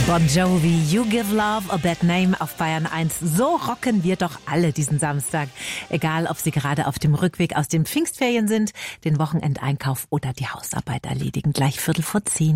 Bon Jovi, You Give Love a Bad Name auf Bayern 1. So rocken wir doch alle diesen Samstag. Egal, ob Sie gerade auf dem Rückweg aus den Pfingstferien sind, den Wochenendeinkauf oder die Hausarbeit erledigen. Gleich 9:45.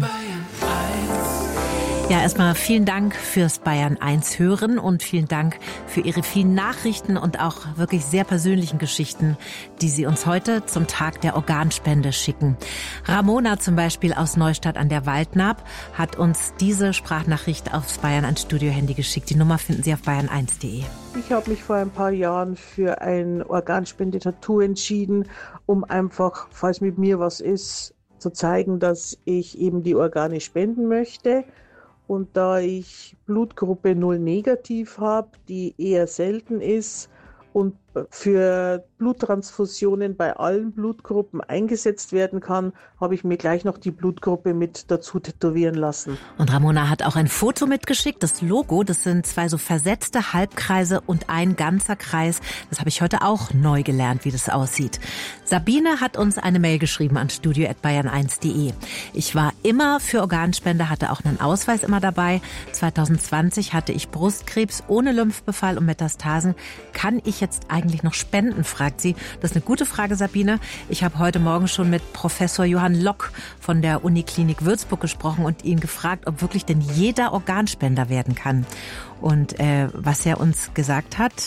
Ja, erstmal vielen Dank fürs Bayern 1 hören und vielen Dank für Ihre vielen Nachrichten und auch wirklich sehr persönlichen Geschichten, die Sie uns heute zum Tag der Organspende schicken. Ramona zum Beispiel aus Neustadt an der Waldnaab hat uns diese Sprachnachricht aufs Bayern 1 Studio-Handy geschickt. Die Nummer finden Sie auf bayern1.de. Ich habe mich vor ein paar Jahren für ein Organspendetattoo entschieden, um einfach, falls mit mir was ist, zu zeigen, dass ich eben die Organe spenden möchte. Und da ich Blutgruppe 0 negativ habe, die eher selten ist und für Bluttransfusionen bei allen Blutgruppen eingesetzt werden kann, habe ich mir gleich noch die Blutgruppe mit dazu tätowieren lassen. Und Ramona hat auch ein Foto mitgeschickt. Das Logo, das sind 2 so versetzte Halbkreise und ein ganzer Kreis. Das habe ich heute auch neu gelernt, wie das aussieht. Sabine hat uns eine Mail geschrieben an studio@bayern1.de. Ich war immer für Organspende, hatte auch einen Ausweis immer dabei. 2020 hatte ich Brustkrebs ohne Lymphbefall und Metastasen. Kann ich jetzt eigentlich noch spenden, fragt sie. Das ist eine gute Frage, Sabine. Ich habe heute Morgen schon mit Professor Johann Lock von der Uniklinik Würzburg gesprochen und ihn gefragt, ob wirklich denn jeder Organspender werden kann. Und was er uns gesagt hat,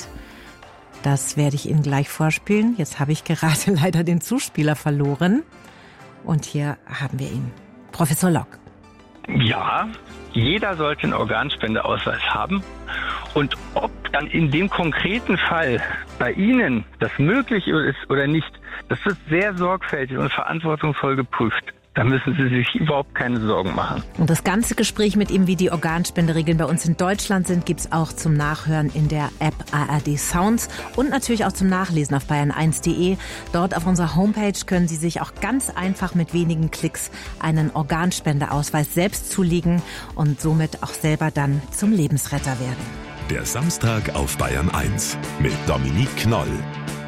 das werde ich Ihnen gleich vorspielen. Jetzt habe ich gerade leider den Zuspieler verloren. Und hier haben wir ihn. Professor Lock. Ja, jeder sollte einen Organspendeausweis haben. Und ob dann in dem konkreten Fall bei Ihnen das möglich ist oder nicht, das wird sehr sorgfältig und verantwortungsvoll geprüft. Da müssen Sie sich überhaupt keine Sorgen machen. Und das ganze Gespräch mit ihm, wie die Organspenderegeln bei uns in Deutschland sind, gibt's auch zum Nachhören in der App ARD Sounds und natürlich auch zum Nachlesen auf bayern1.de. Dort auf unserer Homepage können Sie sich auch ganz einfach mit wenigen Klicks einen Organspendeausweis selbst zulegen und somit auch selber dann zum Lebensretter werden. Der Samstag auf Bayern 1 mit Dominique Knoll.